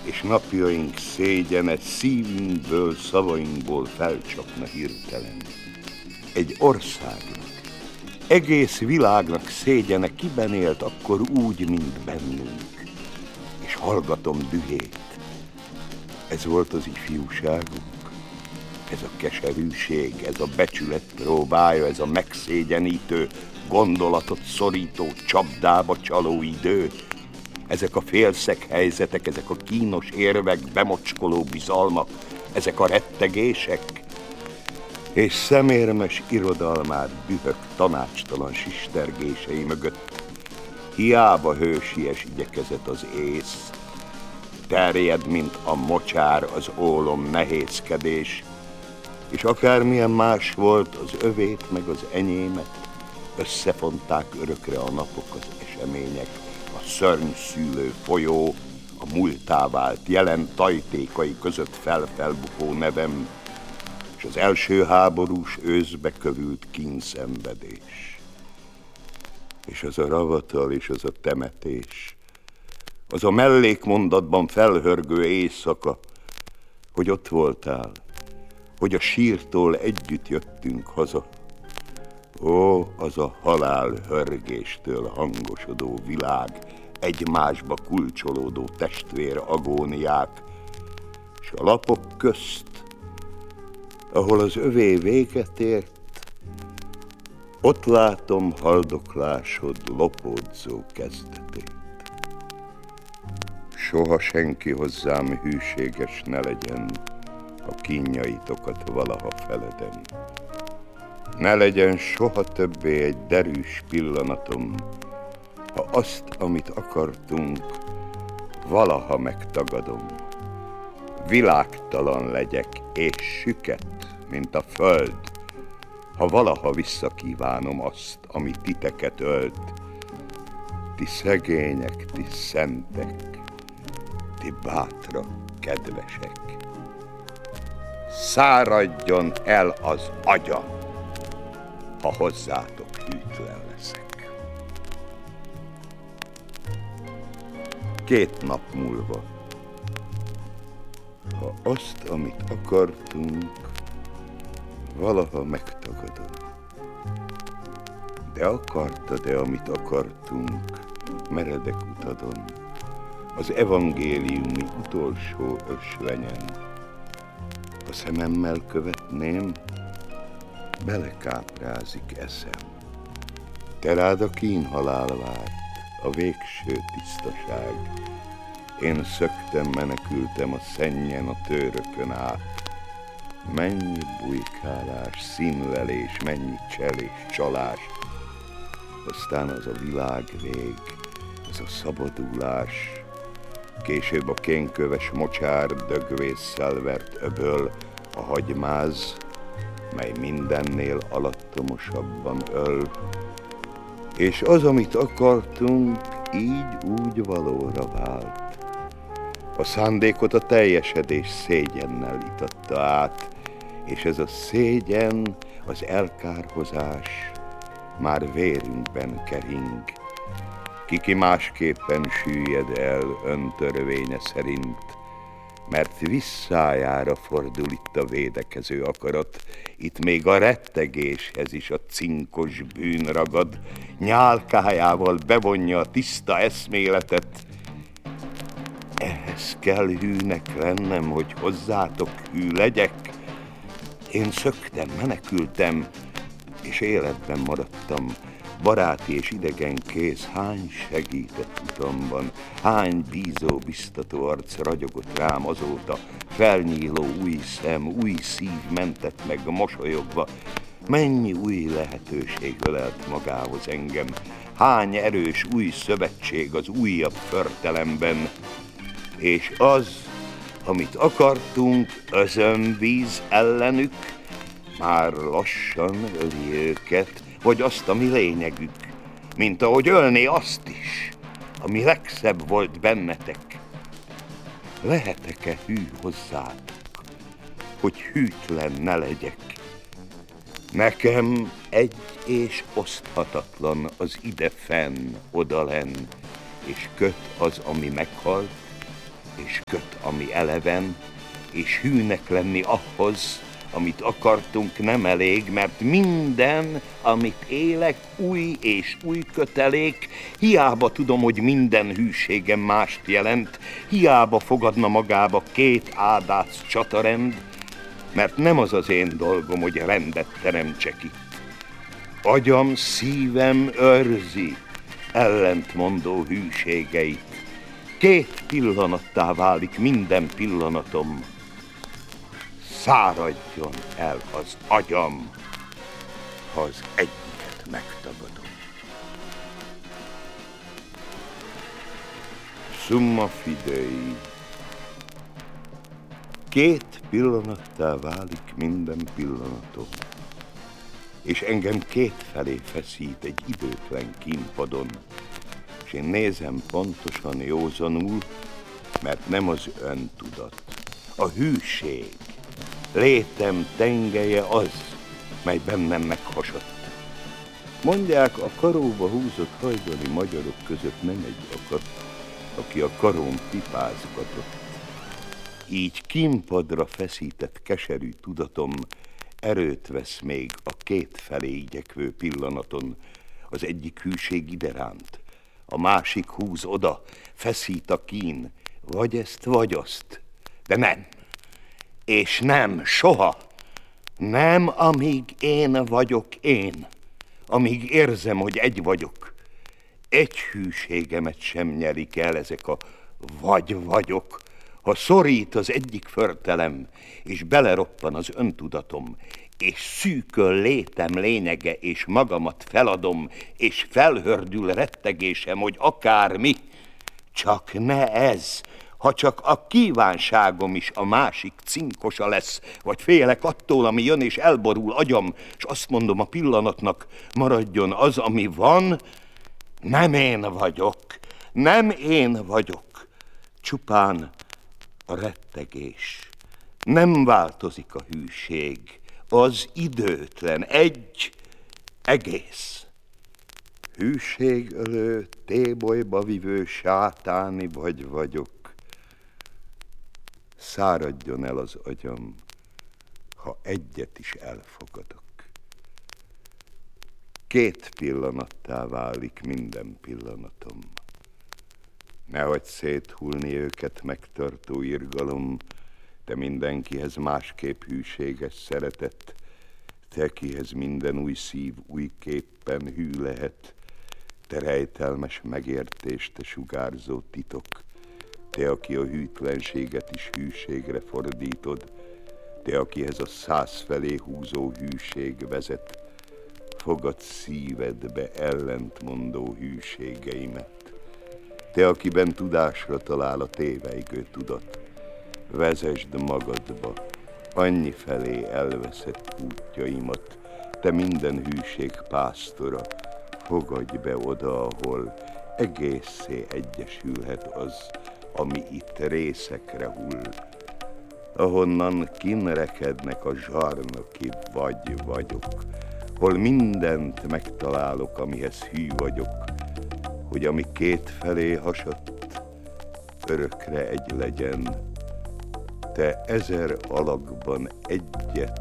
és napjaink szégyene szívünkből, szavainkból felcsapna hirtelen. Egy országnak, egész világnak szégyene kiben élt akkor úgy, mint bennünk. És hallgatom dühét. Ez volt az ifjúságunk, ez a keserűség, ez a becsület próbája, ez a megszégyenítő, gondolatot szorító, csapdába csaló idő. Ezek a félszeg helyzetek, ezek a kínos érvek, bemocskoló bizalmak, ezek a rettegések, és szemérmes irodalmár bühök tanácstalan sistergései mögött hiába hősies igyekezett az ész, terjed, mint a mocsár, az ólom nehézkedés, és akármilyen más volt az övét meg az enyémet, összefonták örökre a napok, az események, a szörnyszűlő folyó, a múlttá vált jelen tajtékai között felbukó nevem, és az első háborús őszbe kövült kínszenvedés. És az a ravatal, és az a temetés, az a mellékmondatban felhörgő éjszaka, hogy ott voltál, hogy a sírtól együtt jöttünk haza. Ó, az a halál hörgéstől hangosodó világ, egymásba kulcsolódó testvér agóniák, és a lapok közt, ahol az övé véget ért, ott látom haldoklásod lopódzó kezdetét. Soha senki hozzám hűséges ne legyen, ha kínjaitokat valaha feledem. Ne legyen soha többé egy derűs pillanatom, ha azt, amit akartunk, valaha megtagadom. Világtalan legyek és süket, mint a föld, ha valaha visszakívánom azt, ami titeket ölt. Ti szegények, ti szentek, ti bátrak, kedvesek. Száradjon el az agyam, ha hozzátok hűtlen leszek. 2 nap múlva, ha azt, amit akartunk, valaha megtagadom. De akartad-e, amit akartunk, meredek utadon, az evangéliumi utolsó ösvenyen? A szememmel követném, belekáprázik eszem. Te rád a kínhalál várt, a végső tisztaság. Én szöktem, menekültem a szennyen, a tőrökön át. Mennyi bujkálás, színlelés, mennyi cselés, csalás. Aztán az a világvég, ez a szabadulás. Később a kénköves mocsár, dögvésszel vert öböl, a hagymáz, mely mindennél alattomosabban öl. És az, amit akartunk, így úgy valóra vált. A szándékot a teljesedés szégyennel itatta át, és ez a szégyen, az elkárhozás már vérünkben kering. Kiki másképpen süllyed el öntörvénye szerint, mert visszájára fordul itt a védekező akarat, itt még a rettegéshez is a cinkos bűn ragad, nyálkájával bevonja a tiszta eszméletet. Ehhez kell hűnek lennem, hogy hozzátok hű legyek. Én szöktem, menekültem, és életben maradtam. Baráti és idegen kéz hány segített utamban, hány bízó, biztató arc ragyogott rám azóta, felnyíló új szem, új szív mentett meg mosolyogva, mennyi új lehetőség ölelt magához engem, hány erős új szövetség az újabb förtelemben, és az, amit akartunk, özönvíz ellenük, már lassan öli őket, vagy azt, ami lényegük, mint ahogy ölné azt is, ami legszebb volt bennetek. Lehetek-e hű hozzátok, hogy hűtlen ne legyek? Nekem egy és oszthatatlan az ide fenn, oda lenn, és köt az, ami meghalt, és köt, ami eleven, és hűnek lenni ahhoz, amit akartunk, nem elég, mert minden, amit élek, új és új kötelék, hiába tudom, hogy minden hűségem mást jelent, hiába fogadna magába két ádász csatarend, mert nem az az én dolgom, hogy rendet teremtsek itt. Agyam, szívem őrzi ellentmondó hűségeit. Két pillanattá válik minden pillanatom. Száradjon el az agyam, ha az egyiket megtagadom. Summa fidei. Két pillanattá válik minden pillanatom, és engem kétfelé feszít egy időtlen kínpadon, és én nézem pontosan józanul, mert nem az öntudat, a hűség, létem tengelye az, mely bennem meghasott. Mondják, a karóba húzott hajdani magyarok között nem egy akadt, aki a karón pipázgatott. Így kínpadra feszített keserű tudatom erőt vesz még a kétfelé igyekvő pillanaton. Az egyik hűség ideránt, a másik húz oda, feszít a kín, vagy ezt, vagy azt. De nem, és nem, soha. Nem, amíg én vagyok én, amíg érzem, hogy egy vagyok. Egy hűségemet sem nyerik el ezek a vagyok, ha szorít az egyik förtelem, és beleroppan az öntudatom, és szűköl létem lényege, és magamat feladom, és felhördül rettegésem, hogy akármi, csak ne ez, ha csak a kívánságom is a másik cinkosa lesz, vagy félek attól, ami jön és elborul agyam, és azt mondom a pillanatnak, maradjon az, ami van, nem én vagyok, nem én vagyok, csupán a rettegés. Nem változik a hűség, az időtlen, egy egész. Hűségölő, tébolyba vivő sátáni vagyok. Száradjon el az agyam, ha egyet is elfogadok. Két pillanattá válik minden pillanatom. Nehogy széthullni őket megtartó irgalom, te mindenkihez másképp hűséges szeretet, te, kihez minden új szív újképpen hű lehet, te rejtelmes megértés, te sugárzó titok, te, aki a hűtlenséget is hűségre fordítod, te, akihez a 100 felé húzó hűség vezet, fogad szívedbe ellentmondó hűségeimet. Te, akiben tudásra talál a tévejgő tudat, vezesd magadba, annyi felé elveszett útjaimat, te minden hűség pásztora, fogadj be oda, ahol egészé egyesülhet az, ami itt részekre hull, ahonnan kinrekednek a zsarnoki vagyok, hol mindent megtalálok, amihez hű vagyok, hogy ami kétfelé hasadt, örökre egy legyen. Te 1000 alakban egyet